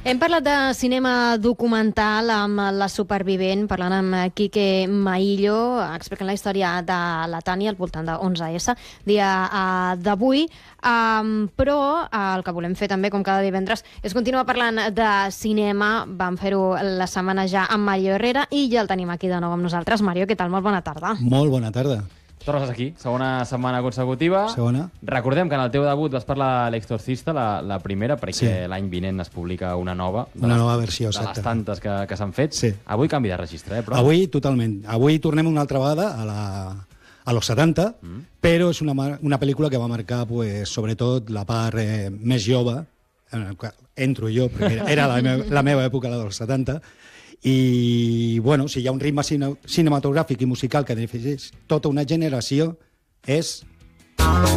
Hem parlat de cinema documental amb La supervivent, parlant amb Quique Maillo, explicant la història de la Tània al voltant de 11S, dia d'avui. Però el que volem fer també, com cada divendres, és continuar parlant de cinema. Vam fer-ho la setmana ja amb Mario Herrera i ja el tenim aquí de nou amb nosaltres. Mario, què tal? Molt bona tarda. Molt bona tarda. Tornes aquí, segona setmana consecutiva. Segona. Recordem que en el teu debut vas parlar L'Exorcista, la primera, perquè l'any vinent es publica una nova. Una nova versió, de exacte. les tantes que s'han fet. Sí. Avui canvi de registre, però... Avui, totalment. Avui tornem una altra vegada a los 70, però és una pel·lícula que va marcar, pues, sobretot, la part més jove, en el qual entro jo, perquè era la meva època, la dels 70, i, bueno, si hi ha un ritme cinematogràfic i musical que defineix tota una generació, és